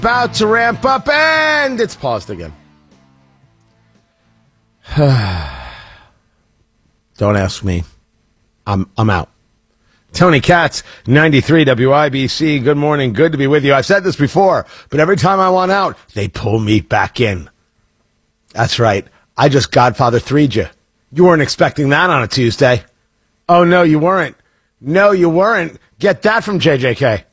About to ramp up, and it's paused again. Don't ask me. I'm out. Tony Katz, 93 WIBC. Good morning. Good to be with you. I've said this before, but every time I want out, they pull me back in. That's right. I just Godfather 3'd you. You weren't expecting that on a Tuesday. Oh, no, you weren't. No, you weren't. Get that from JJK.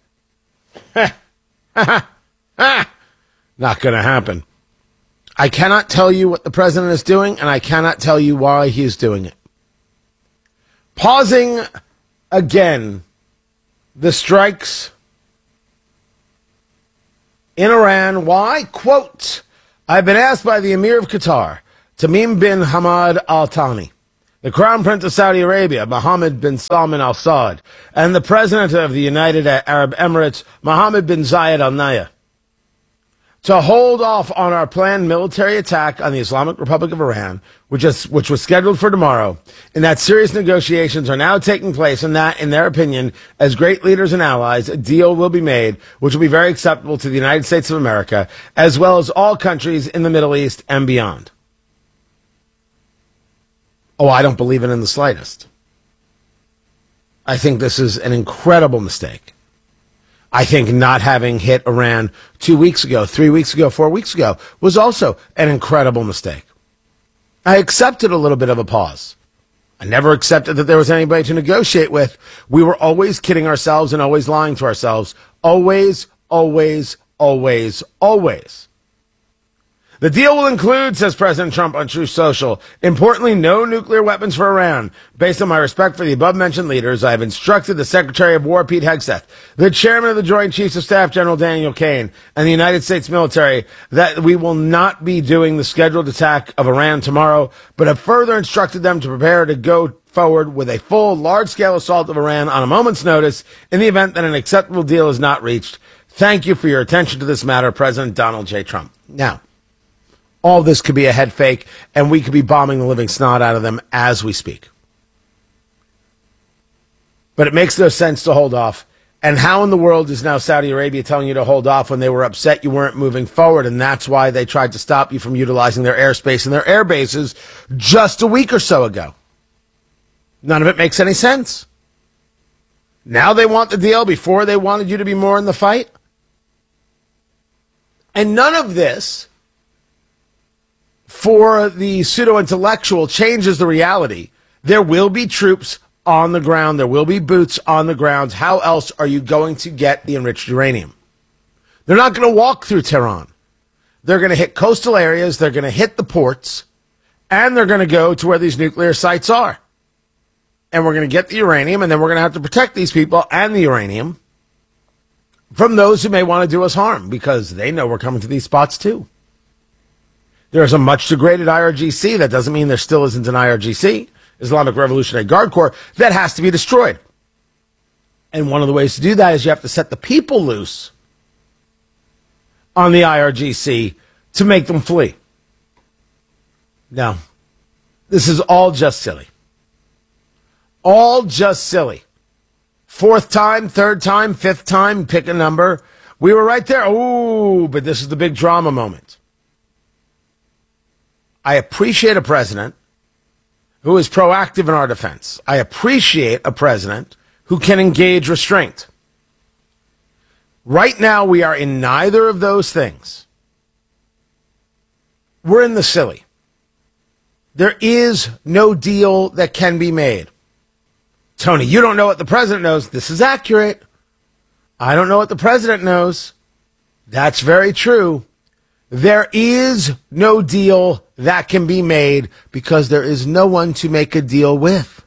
Not going to happen. I cannot tell you what the president is doing, and I cannot tell you why he's doing it. Pausing again the strikes in Iran. Why? Quote, I've been asked by the Emir of Qatar, Tamim bin Hamad Al Thani, the Crown Prince of Saudi Arabia, Mohammed bin Salman Al Saud, and the President of the United Arab Emirates, Mohammed bin Zayed Al Nahyan, to hold off on our planned military attack on the Islamic Republic of Iran, which was scheduled for tomorrow, and that serious negotiations are now taking place, and that, in their opinion, as great leaders and allies, a deal will be made, which will be very acceptable to the United States of America, as well as all countries in the Middle East and beyond. Oh, I don't believe it in the slightest. I think this is an incredible mistake. I think not having hit Iran 2 weeks ago, 3 weeks ago, 4 weeks ago was also an incredible mistake. I accepted a little bit of a pause. I never accepted that there was anybody to negotiate with. We were always kidding ourselves and always lying to ourselves. Always, always, always, always. The deal will include, says President Trump on Truth Social, importantly, no nuclear weapons for Iran. Based on my respect for the above-mentioned leaders, I have instructed the Secretary of War, Pete Hegseth, the Chairman of the Joint Chiefs of Staff, General Daniel Kaine, and the United States military that we will not be doing the scheduled attack of Iran tomorrow, but have further instructed them to prepare to go forward with a full, large-scale assault of Iran on a moment's notice in the event that an acceptable deal is not reached. Thank you for your attention to this matter, President Donald J. Trump. Now, all this could be a head fake, and we could be bombing the living snot out of them as we speak. But it makes no sense to hold off. And how in the world is now Saudi Arabia telling you to hold off when they were upset you weren't moving forward, and that's why they tried to stop you from utilizing their airspace and their air bases just a week or so ago? None of it makes any sense. Now they want the deal before they wanted you to be more in the fight? And none of this, for the pseudo-intellectual, changes the reality. There will be troops on the ground. There will be boots on the ground. How else are you going to get the enriched uranium? They're not going to walk through Tehran. They're going to hit coastal areas. They're going to hit the ports. And they're going to go to where these nuclear sites are. And we're going to get the uranium, and then we're going to have to protect these people and the uranium from those who may want to do us harm, because they know we're coming to these spots too. There's a much degraded IRGC. That doesn't mean there still isn't an IRGC, Islamic Revolutionary Guard Corps, that has to be destroyed. And one of the ways to do that is you have to set the people loose on the IRGC to make them flee. Now, this is all just silly. All just silly. Fourth time, third time, fifth time, pick a number. We were right there. Ooh, but this is the big drama moment. I appreciate a president who is proactive in our defense. I appreciate a president who can engage restraint. Right now, we are in neither of those things. We're in the silly. There is no deal that can be made. Tony, you don't know what the president knows. This is accurate. I don't know what the president knows. That's very true. There is no deal that can be made because there is no one to make a deal with.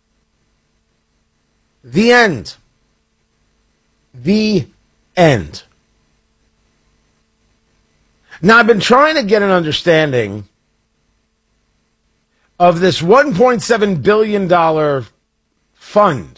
The end. The end. Now, I've been trying to get an understanding of this $1.7 billion fund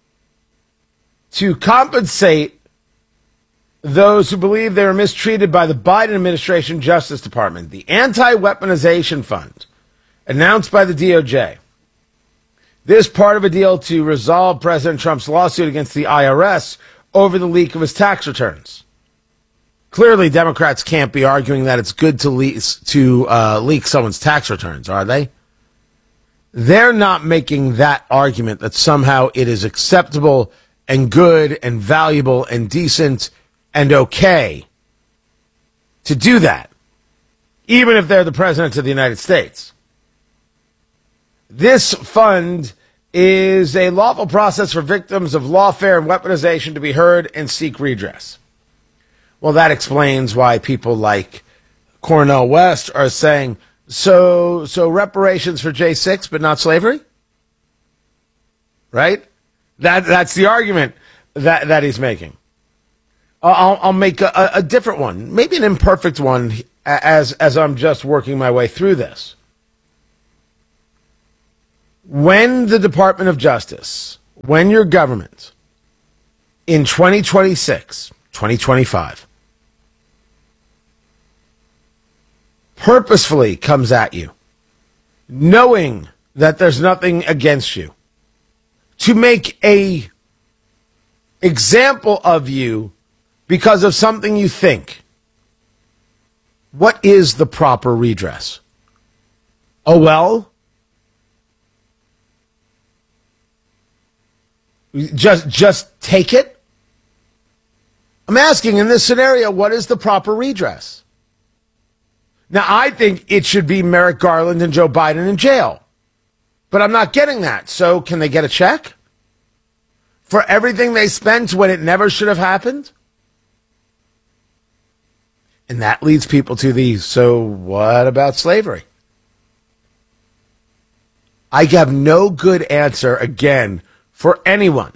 to compensate those who believe they were mistreated by the Biden administration Justice Department. The Anti-Weaponization Fund, announced by the DOJ. This part of a deal to resolve President Trump's lawsuit against the IRS over the leak of his tax returns. Clearly, Democrats can't be arguing that it's good to leak someone's tax returns, are they? They're not making that argument that somehow it is acceptable and good and valuable and decent and okay to do that, even if they're the president of the United States. This fund is a lawful process for victims of lawfare and weaponization to be heard and seek redress. Well, that explains why people like Cornel West are saying, so reparations for J6, but not slavery? Right? That's the argument that he's making. I'll make a different one, maybe an imperfect one, as I'm just working my way through this. When the Department of Justice, when your government, in 2026, 2025, purposefully comes at you, knowing that there's nothing against you, to make a example of you because of something you think, what is the proper redress? Oh, well, just take it? I'm asking, in this scenario, what is the proper redress? Now, I think it should be Merrick Garland and Joe Biden in jail. But I'm not getting that. So can they get a check for everything they spent when it never should have happened? And that leads people to so what about slavery? I have no good answer, again, for anyone.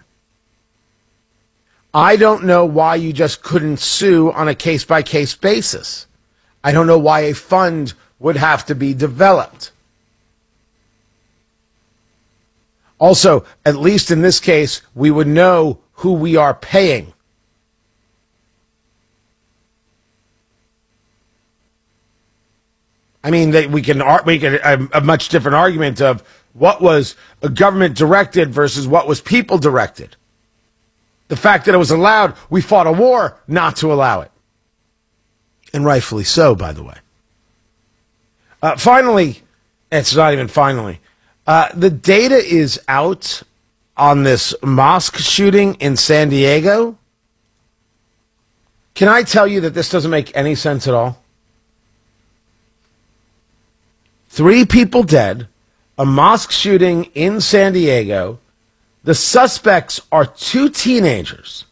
I don't know why you just couldn't sue on a case-by-case basis. I don't know why a fund would have to be developed. Also, at least in this case, we would know who we are paying. I mean, we can make a much different argument of what was government directed versus what was people directed. The fact that it was allowed, we fought a war not to allow it. And rightfully so, by the way. Finally, it's not even finally, the data is out on this mosque shooting in San Diego. Can I tell you that this doesn't make any sense at all? 3 people dead, a mosque shooting in San Diego. The suspects are 2 teenagers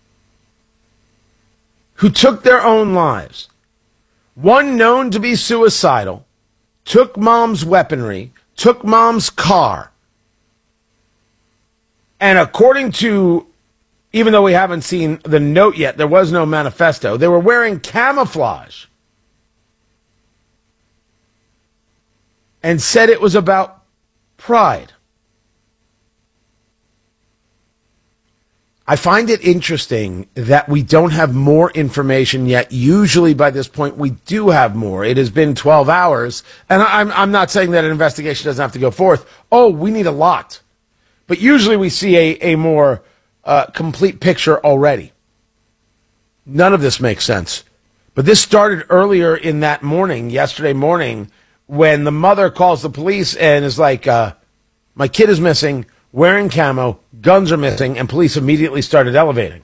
who took their own lives. One known to be suicidal, took mom's weaponry, took mom's car. And according to, even though we haven't seen the note yet, there was no manifesto, they were wearing camouflage and said it was about pride. I find it interesting that we don't have more information yet. Usually by this point, we do have more. It has been 12 hours. And I'm not saying that an investigation doesn't have to go forth. Oh, we need a lot. But usually we see a more complete picture already. None of this makes sense. But this started earlier in that morning, yesterday morning, when the mother calls the police and is like, my kid is missing, wearing camo, guns are missing, and police immediately started elevating.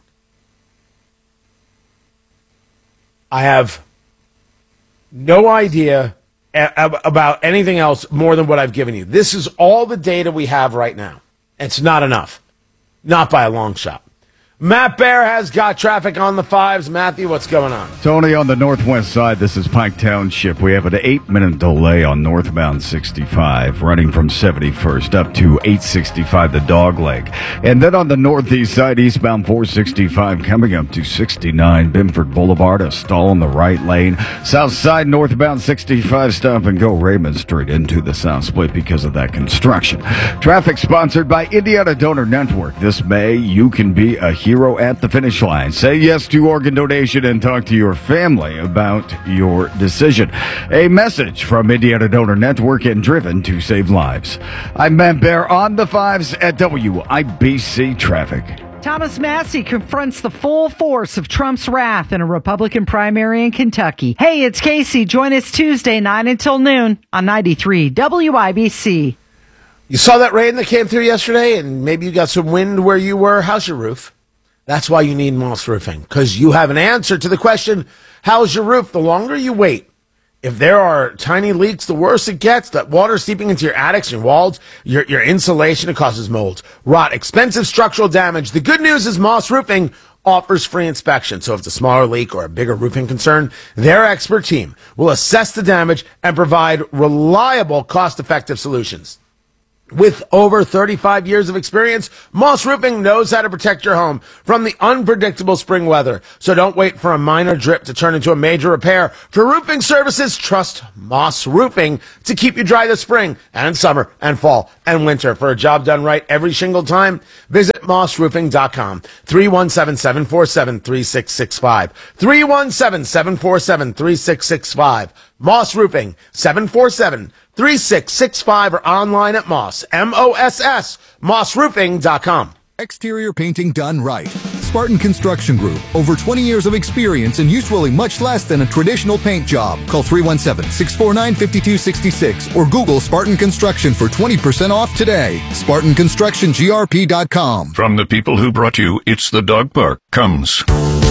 I have no idea about anything else more than what I've given you. This is all the data we have right now. It's not enough. Not by a long shot. Matt Bear has got traffic on the 5s. Matthew, what's going on? Tony, on the northwest side, this is Pike Township. We have an 8-minute delay on northbound 65, running from 71st up to 865, the Dogleg. And then on the northeast side, eastbound 465, coming up to 69, Binford Boulevard, a stall in the right lane. South side, northbound 65, stop and go Raymond Street into the south split because of that construction. Traffic sponsored by Indiana Donor Network. This May, you can be a hero at the finish line. Say yes to organ donation and talk to your family about your decision. A message from Indiana Donor Network and driven to save lives. I'm Matt Bear on the 5s at WIBC Traffic. Thomas Massey confronts the full force of Trump's wrath in a Republican primary in Kentucky. Hey, it's Casey. Join us Tuesday, 9 until noon on 93 WIBC. You saw that rain that came through yesterday, and maybe you got some wind where you were. How's your roof? That's why you need Moss Roofing, because you have an answer to the question, how's your roof? The longer you wait, if there are tiny leaks, the worse it gets. That water seeping into your attics, your walls, your insulation, it causes mold, rot, expensive structural damage. The good news is Moss Roofing offers free inspection. So if it's a smaller leak or a bigger roofing concern, their expert team will assess the damage and provide reliable, cost-effective solutions. With over 35 years of experience, Moss Roofing knows how to protect your home from the unpredictable spring weather. So don't wait for a minor drip to turn into a major repair. For roofing services, trust Moss Roofing to keep you dry this spring and summer and fall and winter. For a job done right every single time, visit mossroofing.com. 317-747-3665. 317-747-3665. Moss Roofing, 747-3665, or online at Moss, M-O-S-S, mossroofing.com. Exterior painting done right. Spartan Construction Group. Over 20 years of experience and usually much less than a traditional paint job. Call 317-649-5266 or Google Spartan Construction for 20% off today. SpartanConstructionGRP.com. From the people who brought you It's the Dog Park comes